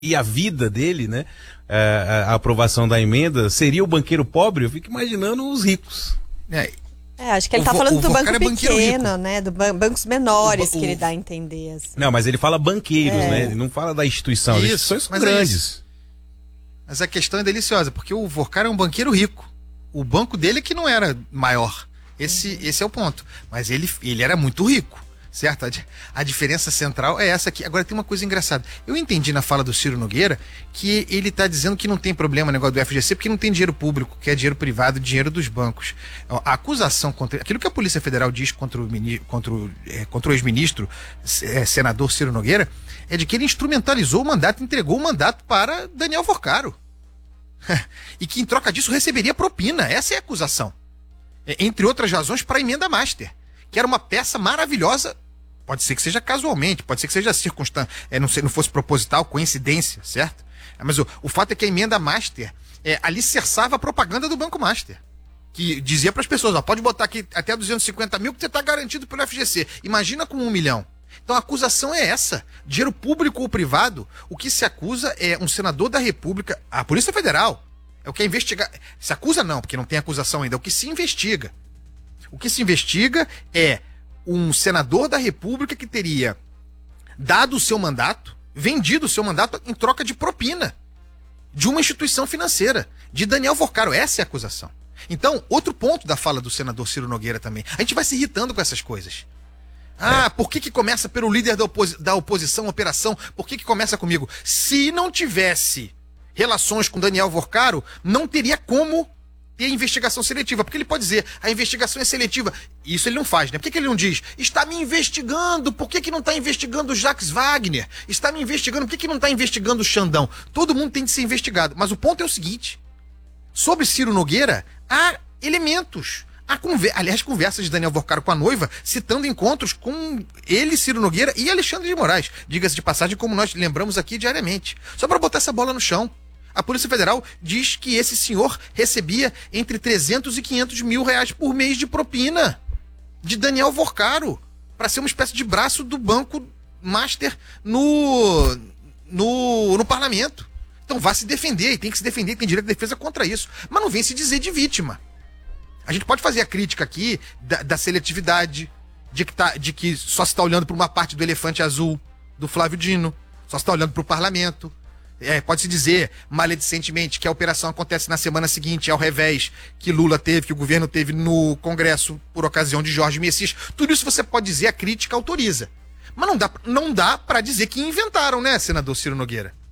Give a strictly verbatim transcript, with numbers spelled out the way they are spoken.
e a vida dele, né? A, a aprovação da emenda seria o banqueiro pobre. Eu fico imaginando os ricos. É, É, acho que ele O tá vo- falando o do Vocar banco é banqueiro pequeno, rico. né? Do ban bancos menores O ba- que ele o- dá a entender, assim. Não, mas ele fala banqueiros, É. né? Ele não fala da instituição. As Isso, instituições são mas é grandes. isso. Mas a questão é deliciosa, porque o Vocar é um banqueiro rico. O banco dele que não era maior. Esse, esse é o ponto. Mas ele, ele era muito rico, certo? A, di- a diferença central é essa aqui. Agora tem uma coisa engraçada. Eu entendi na fala do Ciro Nogueira que ele está dizendo que não tem problema o negócio do F G C porque não tem dinheiro público, que é dinheiro privado, dinheiro dos bancos. Ó, a acusação contra... Aquilo que a Polícia Federal diz contra o, mini, contra o, é, contra o ex-ministro, é, senador Ciro Nogueira, é de que ele instrumentalizou o mandato, entregou o mandato para Daniel Vorcaro. E que em troca disso receberia propina. Essa é a acusação. É, entre outras razões, para a emenda master, que era uma peça maravilhosa. Pode ser que seja casualmente, pode ser que seja circunstância, é, não, sei, não fosse proposital, coincidência, certo? É, mas o, o fato é que a emenda master é, alicerçava a propaganda do Banco Master, que dizia para as pessoas, ó, pode botar aqui até duzentos e cinquenta mil que você está garantido pelo F G C. Imagina com um milhão. Então a acusação é essa, dinheiro público ou privado. O que se acusa é um senador da República, a Polícia Federal, é o que é investigar. Se acusa não, porque não tem acusação ainda, é o que se investiga. O que se investiga é um senador da República que teria dado o seu mandato, vendido o seu mandato em troca de propina de uma instituição financeira, de Daniel Vorcaro. Essa é a acusação. Então, outro ponto da fala do senador Ciro Nogueira também. A gente vai se irritando com essas coisas. Ah, por que que começa pelo líder da, oposi da oposição, operação? Por que que começa comigo? Se não tivesse relações com Daniel Vorcaro, não teria como ter investigação seletiva. Porque ele pode dizer, a investigação é seletiva. Isso ele não faz, né? Por que que ele não diz? Está me investigando, por que que não está investigando o Jacques Wagner? Está me investigando, por que que não está investigando o Xandão? Todo mundo tem de ser investigado. Mas o ponto é o seguinte, sobre Ciro Nogueira, há elementos. Há conver... Aliás, conversas de Daniel Vorcaro com a noiva, citando encontros com ele, Ciro Nogueira e Alexandre de Moraes. Diga-se de passagem, como nós lembramos aqui diariamente. Só para botar essa bola no chão. A Polícia Federal diz que esse senhor recebia entre trezentos e quinhentos mil reais por mês de propina de Daniel Vorcaro, para ser uma espécie de braço do Banco Master no, no, no parlamento. Então vá se defender, e tem que se defender, tem direito de defesa contra isso. Mas não vem se dizer de vítima. A gente pode fazer a crítica aqui da, da seletividade, de que, tá, de que só se está olhando para uma parte do elefante azul do Flávio Dino, só se está olhando para o parlamento. É, pode-se dizer, maledicentemente, que a operação acontece na semana seguinte, ao revés que Lula teve, que o governo teve no Congresso por ocasião de Jorge Messias. Tudo isso você pode dizer, a crítica autoriza. Mas não dá, não dá para dizer que inventaram, né, senador Ciro Nogueira?